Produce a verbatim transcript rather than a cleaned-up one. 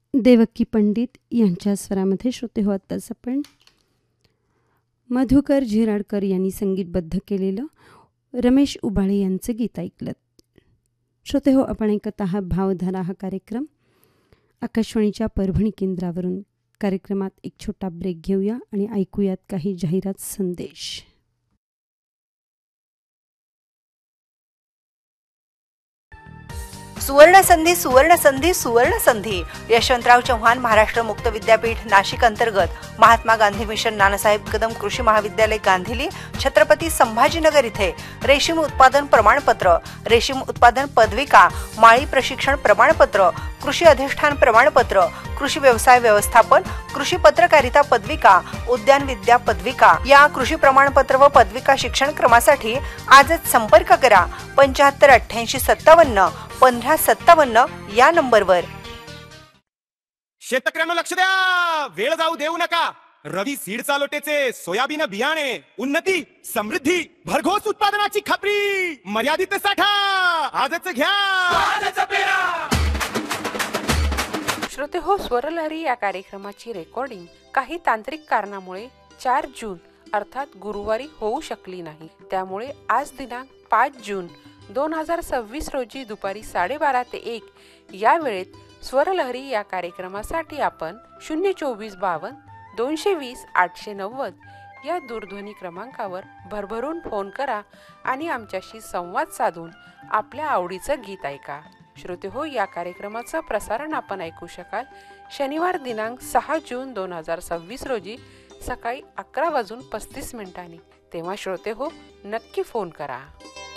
देवकी पंडित यांच्या स्वरामध्ये श्रोते हो. आत्ताच आपण मधुकर झिराडकर यांनी संगीतबद्ध केलेलं रमेश उबाळे यांचं गीत ऐकलं. श्रोते हो, आपण ऐकत आहात भावधारा हा कार्यक्रम आकाशवाणीच्या परभणी केंद्रावरून. कार्यक्रमात एक छोटा ब्रेक घेऊया आणि ऐकूयात काही जाहिरात संदेश. सुवर्ण संधी सुवर्ण संधी सुवर्ण संधी यशवंतराव चव्हाण महाराष्ट्र मुक्त विद्यापीठ नाशिक अंतर्गत महात्मा गांधी मिशन नानासाहेब कदम कृषी महाविद्यालय गांधीली छत्रपती संभाजीनगर इथे रेशीम उत्पादन प्रमाणपत्र, रेशीम उत्पादन पदविका, माळी प्रशिक्षण प्रमाणपत्र, कृषी अधिष्ठान प्रमाणपत्र, कृषी व्यवसाय व्यवस्थापन, कृषी पत्रकारिता पदविका, उद्यान विद्या पदविका या कृषी प्रमाणपत्र व पदविका शिक्षण क्रमासाठी आजच संपर्क करा. पंच्याहत्तर अठ्ठ्याऐंशी सत्तावन्न पंधरा सत्तावन्न या नंबरवर. शेतकऱ्यांना लक्ष द्या, वेळ जाऊ देऊ नका. रवी सीड चालोटेचे सोयाबीन बियाणे उन्नती समृद्धी भरघोस उत्पादनाची खात्री, मर्यादित साठा आजच घ्या, आजच पेरा. श्रोते हो, स्वरलहरी या कार्यक्रमाची रेकॉर्डिंग काही तांत्रिक कारणामुळे चार जून अर्थात गुरुवारी होऊ शकली नाही. त्यामुळे आज दिनांक पाच जून दोन हजार सव्वीस रोजी दुपारी साडेबारा ते एक या वेळेत स्वरलहरी या कार्यक्रमासाठी आपण शून्य चोवीस बावन्न दोनशे वीस आठशे नव्वद या दूरध्वनी क्रमांकावर भरभरून फोन करा आणि आमच्याशी संवाद साधून आपल्या आवडीचं गीत ऐका. श्रोते हो, या कार्यक्रमाचं प्रसारण आपण ऐकू शकाल शनिवार दिनांक सहा जून दोन हजार सव्वीस रोजी सकाळी अकरा वाजून पस्तीस मिनिटांनी. तेव्हा श्रोते हो, नक्की फोन करा.